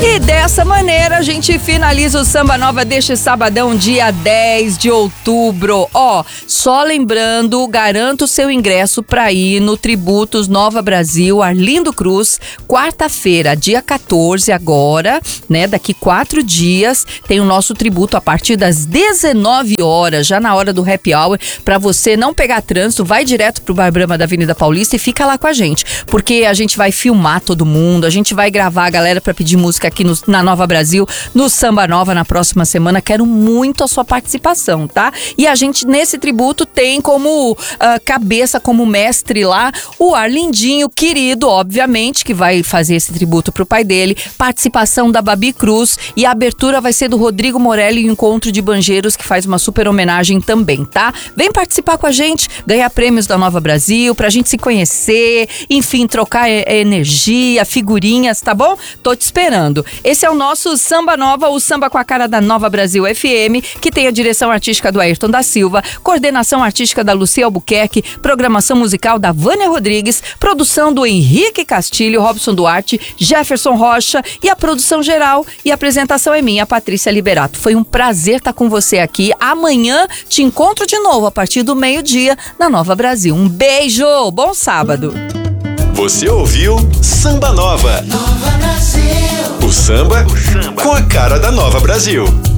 E dessa maneira a gente finaliza o Samba Nova deste sabadão, dia 10 de outubro. Só lembrando, garanta o seu ingresso para ir no Tributos Nova Brasil, Arlindo Cruz, quarta-feira, dia 14 agora, né? Daqui 4 dias tem o nosso tributo a partir das 19 horas, já na hora do happy hour, para você não pegar trânsito, vai direto pro Bar Brahma da Avenida Paulista e fica lá com a gente, porque a gente vai filmar todo mundo, a gente vai gravar a galera para pedir música aqui na Nova Brasil, no Samba Nova na próxima semana. Quero muito a sua participação, tá? E a gente nesse tributo tem como cabeça, como mestre lá, o Arlindinho, querido, obviamente, que vai fazer esse tributo pro pai dele, participação da Babi Cruz, e a abertura vai ser do Rodrigo Morelli, o Encontro de Banjeiros, que faz uma super homenagem também, tá? Vem participar com a gente, ganhar prêmios da Nova Brasil, pra gente se conhecer, enfim, trocar energia, figurinhas, tá bom? Tô te esperando. Esse é o nosso Samba Nova, o samba com a cara da Nova Brasil FM, que tem a direção artística do Ayrton da Silva, coordenação artística da Lucia Albuquerque, programação musical da Vânia Rodrigues, produção do Henrique Castilho, Robson Duarte, Jefferson Rocha, e a produção geral e apresentação é minha, Patrícia Liberato. Foi um prazer estar com você aqui. Amanhã te encontro de novo a partir do meio-dia na Nova Brasil. Um beijo, bom sábado. Você ouviu Samba Nova. Nova Brasil. O samba com a cara da Nova Brasil.